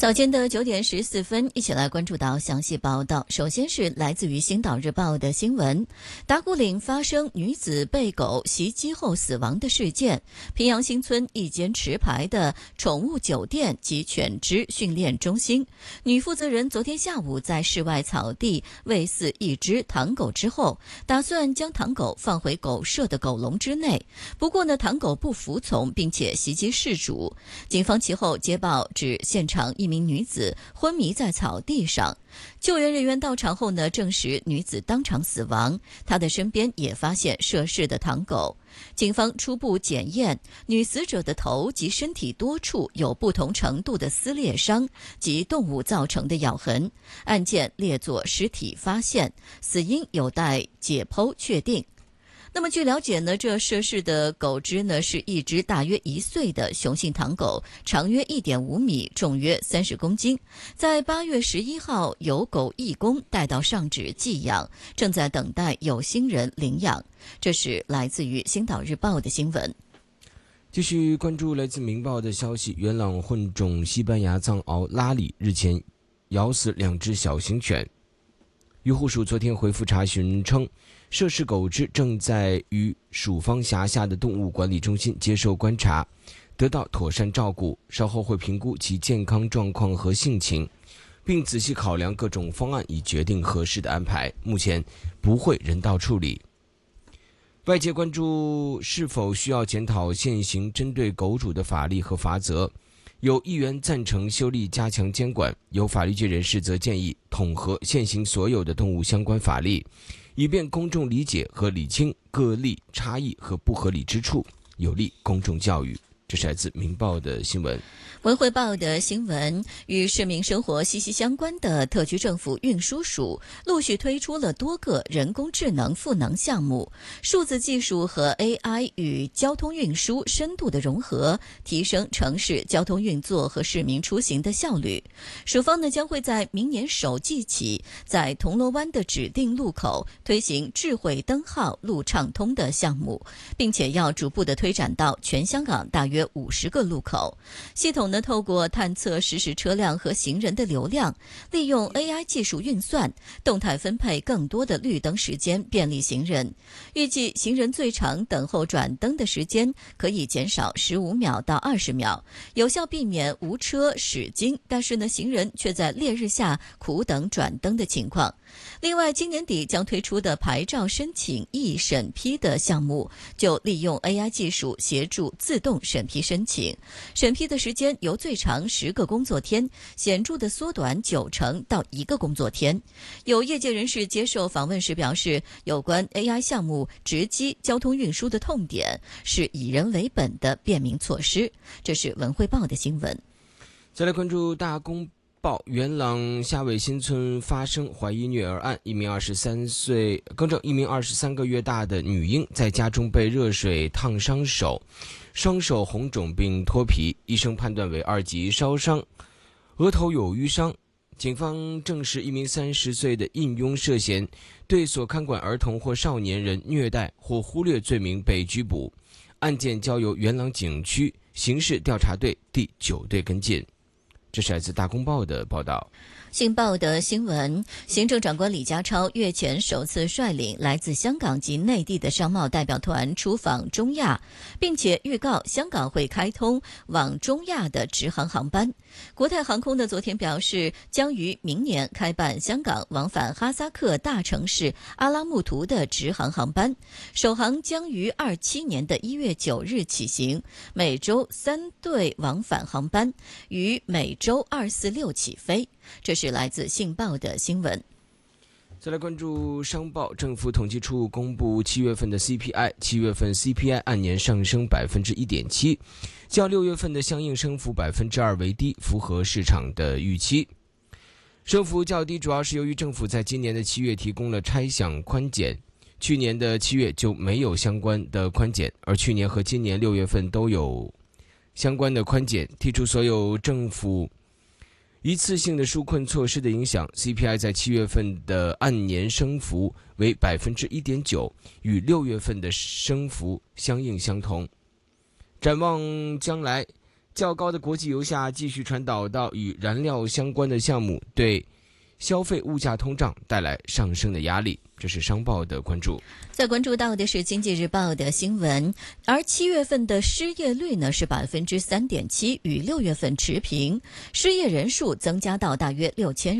早间的9点14分，一起来关注到详细报道。首先是来自于《星岛日报》的新闻：打鼓岭发生女子被狗袭击后死亡的事件。平阳新村一间持牌的宠物酒店及犬只训练中心，女负责人昨天下午在室外草地喂饲一只唐狗之后，打算将唐狗放回狗舍的狗笼之内。不过呢，唐狗不服从，并且袭击事主。警方其后接报指现场一名女子昏迷在草地上，救援人员到场后呢，证实女子当场死亡，她的身边也发现涉事的唐狗。警方初步检验，女死者的头及身体多处有不同程度的撕裂伤及动物造成的咬痕，案件列作尸体发现，死因有待解剖确定。那么据了解呢，这涉事的狗只呢是一只大约1岁的雄性唐狗，长约1.5米，重约30公斤。在8月11号由狗义工带到上址寄养，正在等待有心人领养。这是来自于《星岛日报》的新闻。 继续关注来自《明报》的消息，元朗混种西班牙藏獒拉里日前咬死2只小型犬。渔护署昨天回复查询称，涉事狗只正在于署方辖下的动物管理中心接受观察，得到妥善照顾，稍后会评估其健康状况和性情，并仔细考量各种方案以决定合适的安排，目前不会人道处理。外界关注是否需要检讨现行针对狗主的法律和罚则，有议员赞成修例加强监管，有法律界人士则建议统合现行所有的动物相关法律，以便公众理解和理清各例差异和不合理之处，有利公众教育。这是来自《明报》的新闻。 文汇报的新闻，与市民生活息息相关的特区政府运输署陆续推出了多个人工智能赋能项目，数字技术和 AI 与交通运输深度的融合，提升城市交通运作和市民出行的效率。署方呢将会在明年首季起，在铜锣湾的指定路口推行智慧灯号路畅通的项目，并且要逐步的推展到全香港大约50个路口。系统呢透过探测实时车辆和行人的流量，利用 AI 技术运算，动态分配更多的绿灯时间，便利行人。预计行人最长等候转灯的时间可以减少15秒到20秒，有效避免无车驶经，但是呢行人却在烈日下苦等转灯的情况。另外，今年底将推出的牌照申请易审批的项目，就利用 AI 技术协助自动审批申请，审批的时间由最长10个工作天，显著的缩短90%到1个工作天。有业界人士接受访问时表示，有关 AI 项目直击交通运输的痛点，是以人为本的便民措施。这是文汇报的新闻。 再来关注大公报元朗下尾新村发生怀疑虐儿案，一名23个月大的女婴在家中被热水烫伤手，双手红肿并脱皮，医生判断为2级烧伤，额头有淤伤。警方证实一名30岁的印佣涉嫌对所看管儿童或少年人虐待或忽略罪名被拘捕，案件交由元朗警区刑事调查队第9队跟进。这是来自大公报的报道。 信报的新闻，行政长官李家超月前首次率领来自香港及内地的商贸代表团出访中亚，并且预告香港会开通往中亚的直航航班。国泰航空呢昨天表示，将于明年开办香港往返哈萨克大城市阿拉木图的直航航班，首航将于27年的1月9日起行，每周3对往返航班，于每周2、4、6起飞。这是来自信报的新闻。 再来关注商报，政府统计处公布7月份的 CPI， 7月份 CPI 按年上升 1.7%， 较6月份的相应升幅 2% 为低，符合市场的预期。升幅较低主要是由于政府在今年的7月提供了拆享宽减，去年的7月就没有相关的宽减，而去年和今年6月份都有相关的宽减，剔除所有政府一次性的纾困措施的影响， CPI 在7月份的按年升幅为 1.9%， 与6月份的升幅相应相同。展望将来， 较高的国际油价继续传导到与燃料相关的项目，对消费物价通胀带来上升的压力。这是商报的关注。 再关注到的是经济日报的新闻，而7月份的失业率呢是 3.7%， 与6月份持平，失业人数增加到大约6000人。